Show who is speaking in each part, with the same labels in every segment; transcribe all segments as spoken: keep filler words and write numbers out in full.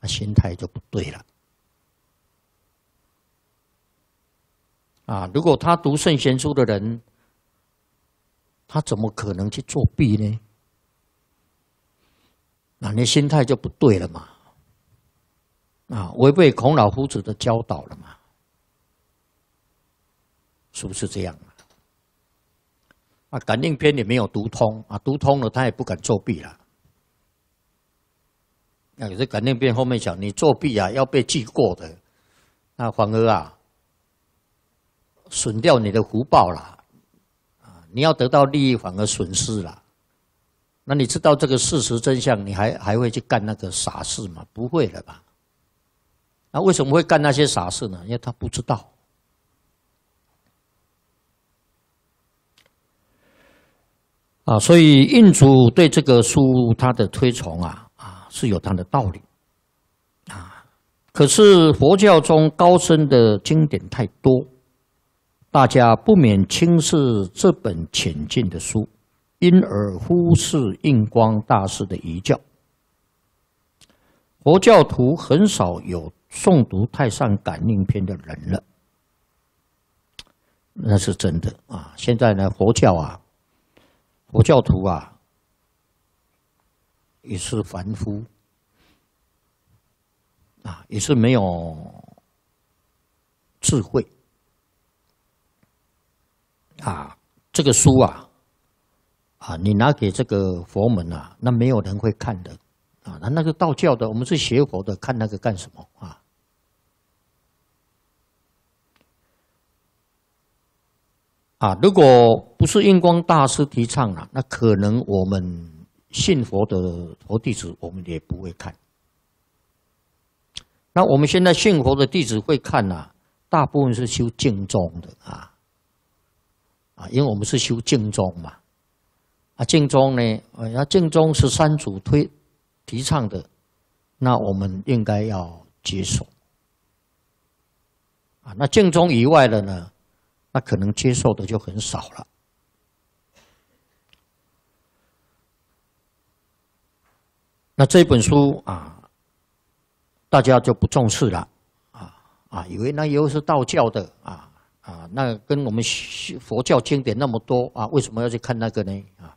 Speaker 1: 那心态就不对了。啊，如果他读圣贤书的人，他怎么可能去作弊呢？那你心态就不对了嘛。啊，违背孔老夫子的教导了嘛？是不是这样啊？啊，感应篇也没有读通啊，读通了他也不敢作弊了。那可是感应篇后面讲，你作弊啊要被记过的，那反而啊损掉你的福报啦，啊，你要得到利益反而损失了。那你知道这个事实真相，你还还会去干那个傻事吗？不会了吧？那为什么会干那些傻事呢？因为他不知道。啊，所以印主对这个书他的推崇啊啊是有他的道理啊。可是佛教中高深的经典太多，大家不免轻视这本浅近的书，因而忽视印光大师的遗教。佛教徒很少有诵读《太上感应篇》的人了，那是真的啊！现在呢，佛教啊，佛教徒啊，也是凡夫啊，也是没有智慧啊。这个书啊，啊，你拿给这个佛门啊，那没有人会看的。啊，那那个道教的，我们是学佛的，看那个干什么啊？啊，如果不是印光大师提倡了，那可能我们信佛的佛弟子，我们也不会看。那我们现在信佛的弟子会看啊，大部分是修净宗的啊，啊，因为我们是修净宗嘛，啊，净宗呢，啊，净宗十三祖推。提倡的，那我们应该要接受啊。那净宗以外的呢，那可能接受的就很少了。那这本书啊，大家就不重视了啊啊，以为那又是道教的啊啊，那跟我们佛教经典那么多啊，为什么要去看那个呢？啊？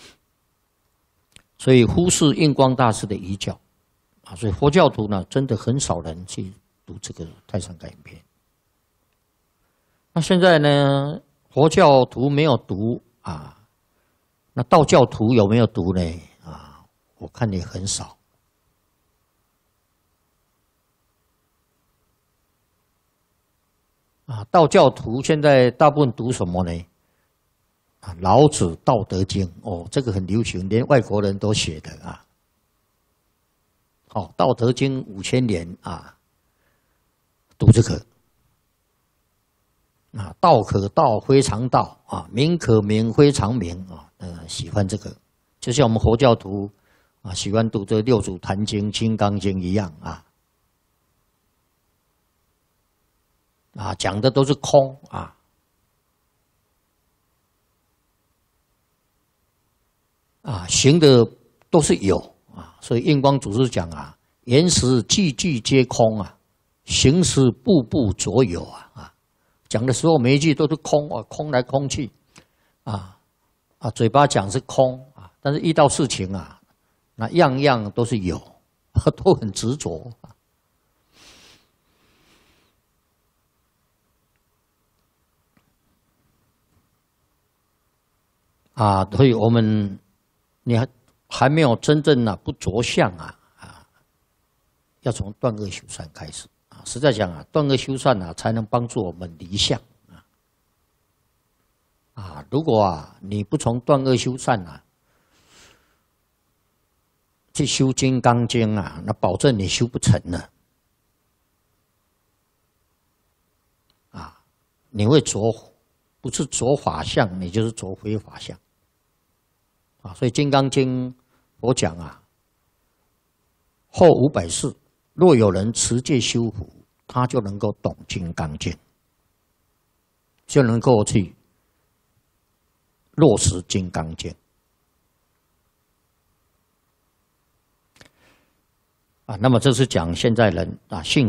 Speaker 1: 所以忽视印光大师的遗教啊，所以佛教徒呢，真的很少人去读这个《太上感应篇》。那现在呢，佛教徒没有读啊，那道教徒有没有读呢？啊，我看也很少。啊，道教徒现在大部分读什么呢？啊，老子《道德经》哦，这个很流行，连外国人都写的啊。哦，《道德经》五千年啊，读这个啊，道可道非常道啊，名可名非常名啊，呃，喜欢这个，就像我们佛教徒啊，喜欢读这《六祖坛经》《金刚经》一样啊。啊，讲的都是空啊。啊，行的都是有啊，所以印光祖师讲啊，言时句句皆空啊，行时步步着有啊啊，讲的时候每一句都是空啊，空来空去，啊啊，嘴巴讲是空啊，但是遇到事情啊，那样样都是有，都很执着啊。啊，所以我们。你还还没有真正啊不着相啊啊，要从断恶修善开始啊。实在讲啊，断恶修善啊，才能帮助我们离相啊。啊，如果啊你不从断恶修善啊，去修金刚经啊，那保证你修不成了。啊，你会着，不是着法相，你就是着非法相。啊，所以《金刚经》我讲啊，后五百世，若有人持戒修福，他就能够懂《金刚经》，就能够去落实《金刚经》。 啊，那么这是讲现在人啊信